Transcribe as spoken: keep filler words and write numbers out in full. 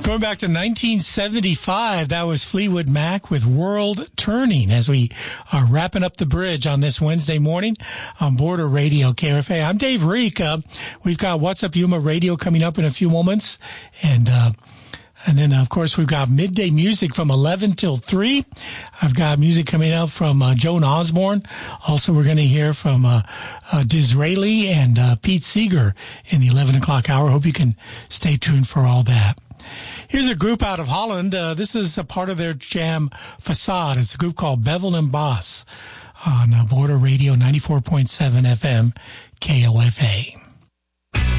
Going back to nineteen seventy-five, that was Fleetwood Mac with World Turning as we are wrapping up the bridge on this Wednesday morning on Border Radio K R F A. I'm Dave Reek. Uh, we've got What's Up Yuma Radio coming up in a few moments. And, uh, and then, of course, we've got midday music from eleven till three. I've got music coming up from uh, Joan Osborne. Also, we're going to hear from uh, uh, Disraeli and uh, Pete Seeger in the eleven o'clock hour. Hope you can stay tuned for all that. Here's a group out of Holland. Uh, this is a part of their jam Facade. It's a group called Bevel and Boss on uh, Border Radio ninety-four point seven F M K O F A.